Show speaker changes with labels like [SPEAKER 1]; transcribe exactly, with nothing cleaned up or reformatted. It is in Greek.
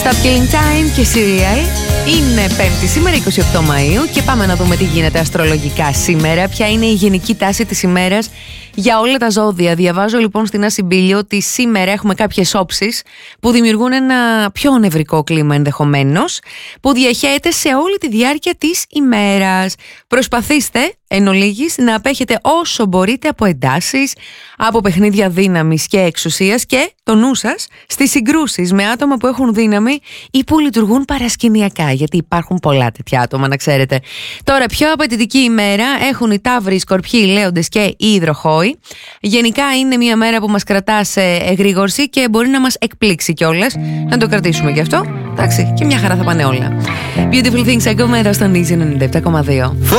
[SPEAKER 1] Killing Time και Serial. Είναι Πέμπτη σήμερα, είκοσι οκτώ Μαΐου, και πάμε να δούμε τι γίνεται αστρολογικά σήμερα. Ποια είναι η γενική τάση της ημέρας για όλα τα ζώδια. Διαβάζω λοιπόν στην Άση Μπίλιο ότι σήμερα έχουμε κάποιες όψεις που δημιουργούν ένα πιο νευρικό κλίμα ενδεχομένως, που διαχέεται σε όλη τη διάρκεια της ημέρας. Προσπαθήστε εν ολίγης να απέχετε όσο μπορείτε από εντάσεις, από παιχνίδια δύναμης και εξουσίας, και το νου σας στις συγκρούσεις με άτομα που έχουν δύναμη ή που λειτουργούν παρασκηνιακά, γιατί υπάρχουν πολλά τέτοια άτομα, να ξέρετε. Τώρα, πιο απαιτητική ημέρα έχουν οι Ταύροι, οι Σκορπιοί, οι Λέοντες και οι Υδροχόοι. Γενικά είναι μια μέρα που μας κρατά σε εγρήγορση και μπορεί να μας εκπλήξει κιόλας. Να το κρατήσουμε κι αυτό. Εντάξει, και μια χαρά θα πάνε όλα. Beautiful Things, ακόμα εδώ στον Easy ενενήντα επτά κόμμα δύο.